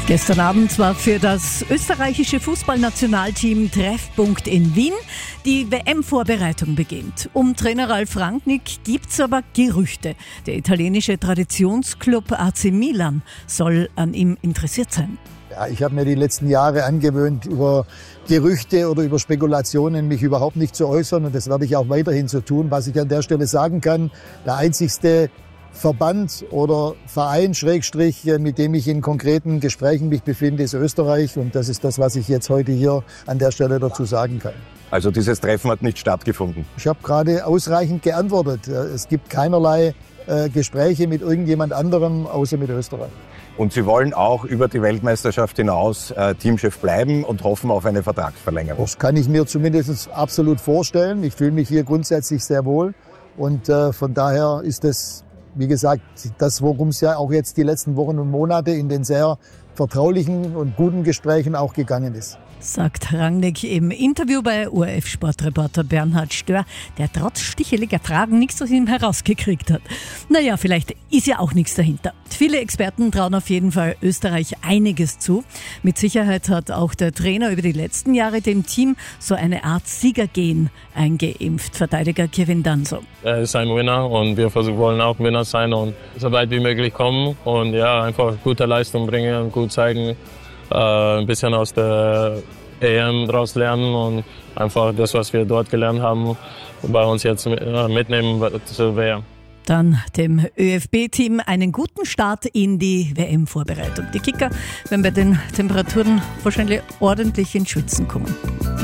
Gestern Abend war für das österreichische Fußballnationalteam Treffpunkt in Wien. Die WM-Vorbereitung beginnt. Um Trainer Ralf Rangnick gibt's aber Gerüchte. Der italienische Traditionsclub AC Milan soll an ihm interessiert sein. Ja, ich habe mir die letzten Jahre angewöhnt, über Gerüchte oder über Spekulationen mich überhaupt nicht zu äußern. Und das werde ich auch weiterhin so tun. Was ich an der Stelle sagen kann, der einzigste Verband oder Verein, Schrägstrich, mit dem ich in konkreten Gesprächen mich befinde, ist Österreich. Und das ist das, was ich jetzt heute hier an der Stelle dazu sagen kann. Also dieses Treffen hat nicht stattgefunden? Ich habe gerade ausreichend geantwortet. Es gibt keinerlei Gespräche mit irgendjemand anderem, außer mit Österreich. Und Sie wollen auch über die Weltmeisterschaft hinaus Teamchef bleiben und hoffen auf eine Vertragsverlängerung? Das kann ich mir zumindest absolut vorstellen. Ich fühle mich hier grundsätzlich sehr wohl. Und von daher ist es, wie gesagt, das, worum es ja auch jetzt die letzten Wochen und Monate in den sehr vertraulichen und guten Gesprächen auch gegangen ist. Sagt Rangnick im Interview bei ORF-Sportreporter Bernhard Stör, der trotz sticheliger Fragen nichts aus ihm herausgekriegt hat. Naja, vielleicht ist ja auch nichts dahinter. Viele Experten trauen auf jeden Fall Österreich einiges zu. Mit Sicherheit hat auch der Trainer über die letzten Jahre dem Team so eine Art Siegergen eingeimpft. Verteidiger Kevin Danso. Er ist ein Winner und wir wollen auch Winner sein und so weit wie möglich kommen und ja, einfach gute Leistung bringen und gut zeigen. Ein bisschen aus der EM daraus lernen und einfach das, was wir dort gelernt haben, bei uns jetzt mitnehmen zur WM. Dann dem ÖFB-Team einen guten Start in die WM-Vorbereitung. Die Kicker werden bei den Temperaturen wahrscheinlich ordentlich ins Schwitzen kommen.